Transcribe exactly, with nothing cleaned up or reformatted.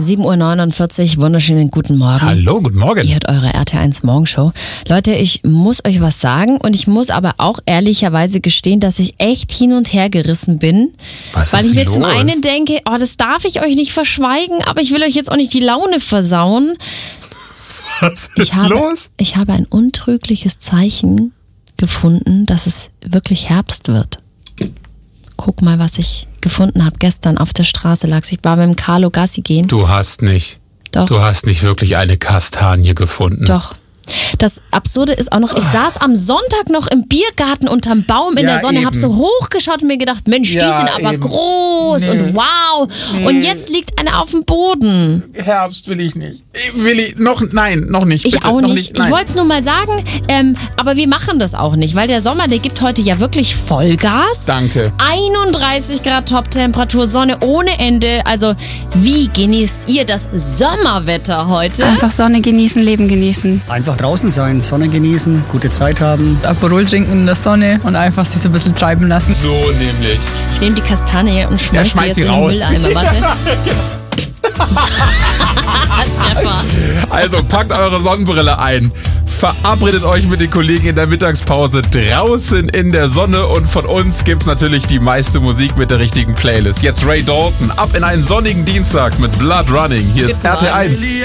sieben Uhr neunundvierzig, wunderschönen guten Morgen. Hallo, guten Morgen. Ihr hört eure R T eins Morgenshow. Leute, ich muss euch was sagen und ich muss aber auch ehrlicherweise gestehen, dass ich echt hin und her gerissen bin. Was weil ist ich mir los? zum einen denke, oh, das darf ich euch nicht verschweigen, aber ich will euch jetzt auch nicht die Laune versauen. Was ist Ich habe, los? ich habe ein untrügliches Zeichen gefunden, dass es wirklich Herbst wird. Guck mal, was ich gefunden habe. Gestern auf der Straße lag ich, war beim Carlo Gassi gehen. Du hast nicht. Doch. Du hast nicht wirklich eine Kastanie gefunden. Doch. Das Absurde ist auch noch, ich saß am Sonntag noch im Biergarten unterm Baum in Ja, der Sonne, eben. hab so hochgeschaut und mir gedacht, Mensch, Ja, die sind aber eben. groß Nee. und wow. Nee. Und jetzt liegt eine auf dem Boden. Herbst will ich nicht. Will ich noch? Nein, noch nicht. Ich bitte, auch noch nicht. Ich Nein. wollte es nur mal sagen, ähm, aber wir machen das auch nicht, weil der Sommer, der gibt heute ja wirklich Vollgas. Danke. einunddreißig Grad Top-Temperatur, Sonne ohne Ende. Also, wie genießt ihr das Sommerwetter heute? Einfach Sonne genießen, Leben genießen. Einfach draußen sein, Sonne genießen, gute Zeit haben. Aperol trinken in der Sonne und einfach sich so ein bisschen treiben lassen. So nämlich. Ich nehme die Kastanie und schmeiß sie schmeiß jetzt sie in den raus. Mülleimer. Warte. Treffer. Also packt eure Sonnenbrille ein. Verabredet euch mit den Kollegen in der Mittagspause draußen in der Sonne und von uns gibt's natürlich die meiste Musik mit der richtigen Playlist. Jetzt Ray Dalton, ab in einen sonnigen Dienstag mit Blood Running. Hier ist Guten R T eins.